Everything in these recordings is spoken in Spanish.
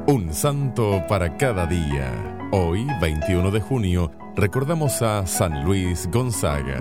Un santo para cada día. Hoy, 21 de junio, recordamos a San Luis Gonzaga.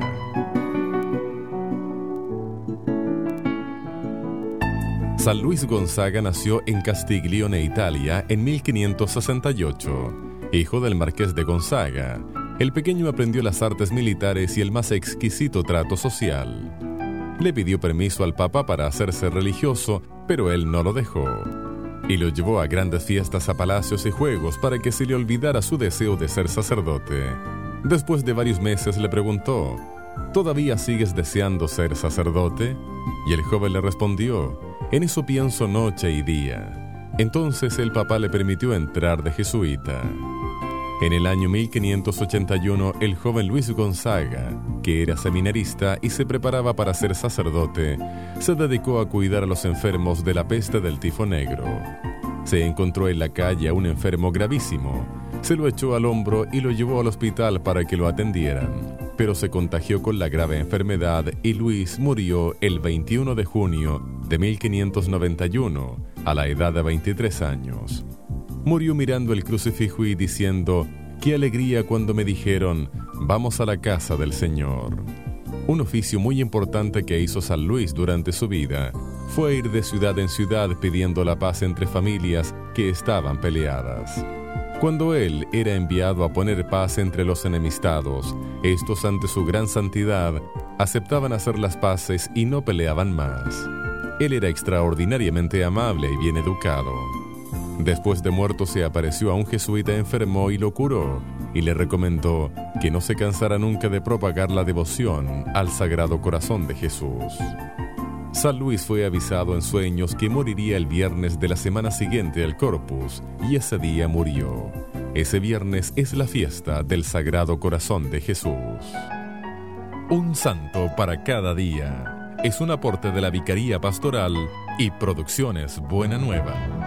San Luis Gonzaga nació en Castiglione, Italia, en 1568. Hijo del marqués de Gonzaga, el pequeño aprendió las artes militares y el más exquisito trato social. Le pidió permiso al Papa para hacerse religioso, pero él no lo dejó. Y lo llevó a grandes fiestas, a palacios y juegos para que se le olvidara su deseo de ser sacerdote. Después de varios meses le preguntó: ¿todavía sigues deseando ser sacerdote? Y el joven le respondió: en eso pienso noche y día. Entonces el Papa le permitió entrar de jesuita. En el año 1581, el joven Luis Gonzaga, que era seminarista y se preparaba para ser sacerdote, se dedicó a cuidar a los enfermos de la peste del tifo negro. Se encontró en la calle a un enfermo gravísimo. Se lo echó al hombro y lo llevó al hospital para que lo atendieran, pero se contagió con la grave enfermedad y Luis murió el 21 de junio de 1591, a la edad de 23 años. Murió mirando el crucifijo y diciendo: «¡Qué alegría cuando me dijeron, vamos a la casa del Señor!». Un oficio muy importante que hizo San Luis durante su vida fue ir de ciudad en ciudad pidiendo la paz entre familias que estaban peleadas. Cuando él era enviado a poner paz entre los enemistados, estos, ante su gran santidad, aceptaban hacer las paces y no peleaban más. Él era extraordinariamente amable y bien educado. Después de muerto se apareció a un jesuita enfermo y lo curó, y le recomendó que no se cansara nunca de propagar la devoción al Sagrado Corazón de Jesús. San Luis fue avisado en sueños que moriría el viernes de la semana siguiente al Corpus, y ese día murió. Ese viernes es la fiesta del Sagrado Corazón de Jesús. Un santo para cada día es un aporte de la Vicaría Pastoral y Producciones Buena Nueva.